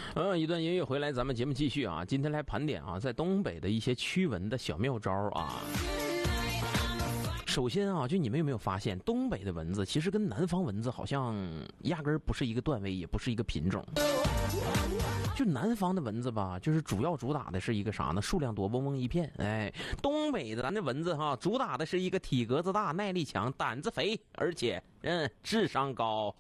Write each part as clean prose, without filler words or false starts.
一段音乐回来，咱们节目继续啊。今天来盘点啊，在东北的一些驱蚊的小妙招啊。首先啊，就你们有没有发现，东北的蚊子其实跟南方蚊子好像压根儿不是一个段位，也不是一个品种。就南方的蚊子吧，就是主要主打的是一个啥呢？数量多，嗡嗡一片。哎，东北的咱的蚊子哈，主打的是一个体格子大、耐力强、胆子肥，而且智商高。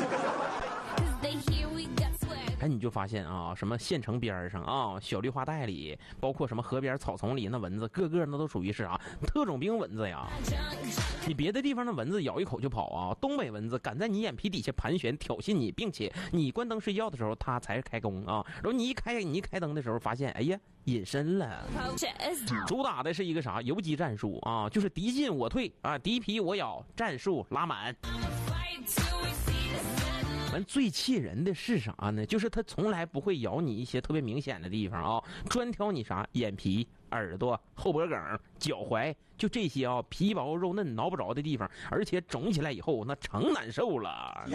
哎，你就发现啊，什么县城边上啊，小绿化带里，包括什么河边草丛里，那蚊子个个那都属于是啥特种兵蚊子呀。你别的地方的蚊子咬一口就跑啊，东北蚊子敢在你眼皮底下盘旋挑衅你，并且你关灯睡觉的时候它才开工啊，然后你一开灯的时候发现，哎呀，隐身了。主打的是一个啥游击战术啊，就是敌进我退啊，敌疲我咬，战术拉满。完最气人的是啥呢？就是它从来不会咬你一些特别明显的地方啊，专挑你啥眼皮、耳朵、后脖梗、脚踝，就这些啊皮薄肉嫩挠不着的地方，而且肿起来以后那成难受了。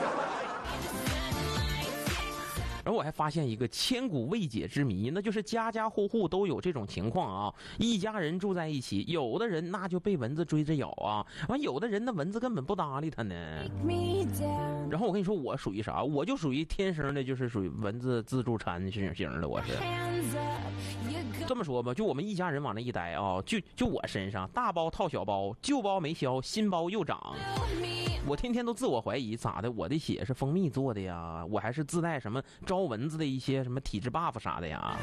然后我还发现一个千古未解之谜，那就是家家户户都有这种情况啊，一家人住在一起，有的人那就被蚊子追着咬啊，完有的人那蚊子根本不搭理他呢。然后我跟你说，我属于啥？我就属于天生的，就是属于蚊子自助餐型的，我是。这么说吧，就我们一家人往那一待啊，就我身上大包套小包，旧包没消，新包又长。我天天都自我怀疑，咋的？我的血是蜂蜜做的呀？我还是自带什么招蚊子的一些什么体质 buff 啥的呀？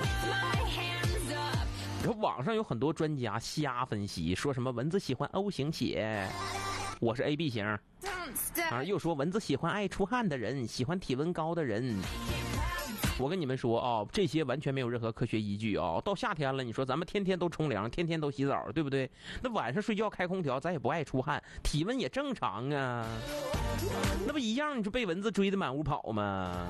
然后网上有很多专家瞎分析，说什么蚊子喜欢 O 型血，我是 AB 型啊，又说蚊子喜欢爱出汗的人，喜欢体温高的人。我跟你们说啊，这些完全没有任何科学依据啊！到夏天了，你说咱们天天都冲凉，天天都洗澡，对不对？那晚上睡觉开空调，咱也不爱出汗，体温也正常啊，那不一样？你说被蚊子追得满屋跑吗？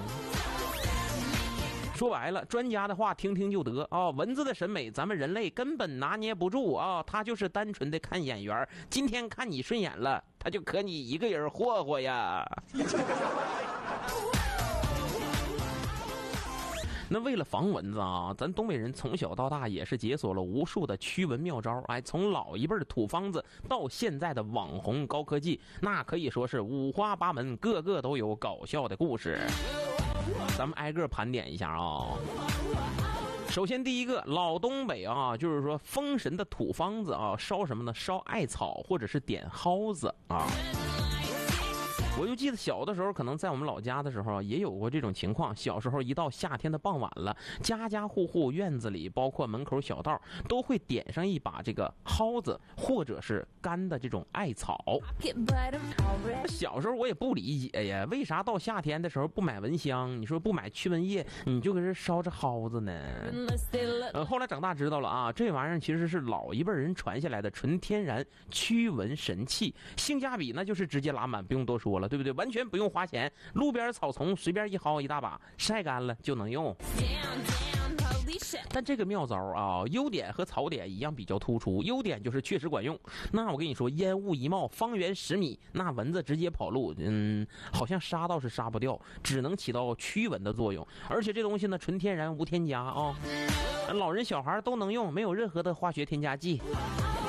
说白了，专家的话听听就得啊！蚊子的审美，咱们人类根本拿捏不住啊！他就是单纯的看眼缘，今天看你顺眼了，他就可你一个人霍霍呀。那为了防蚊子啊，咱东北人从小到大也是解锁了无数的驱蚊妙招。哎，从老一辈的土方子到现在的网红高科技，那可以说是五花八门，个个都有搞笑的故事。咱们挨个盘点一下啊。首先第一个，老东北啊，就是说封神的土方子啊，烧什么呢？烧艾草或者是点蒿子啊。我就记得小的时候，可能在我们老家的时候也有过这种情况。小时候一到夏天的傍晚了，家家户户院子里，包括门口小道，都会点上一把这个蒿子，或者是干的这种艾草。小时候我也不理解呀，为啥到夏天的时候不买蚊香？你说不买驱蚊液，你就搁这烧着蒿子呢？后来长大知道了啊，这玩意儿其实是老一辈人传下来的纯天然驱蚊神器，性价比那就是直接拉满，不用多说了。对不对？完全不用花钱，路边草丛随便一薅一大把，晒干了就能用。但这个妙招啊，优点和槽点一样比较突出。优点就是确实管用。那我跟你说，烟雾一冒，方圆10米，那蚊子直接跑路。好像杀倒是杀不掉，只能起到驱蚊的作用。而且这东西呢，纯天然无添加啊，老人小孩都能用，没有任何的化学添加剂。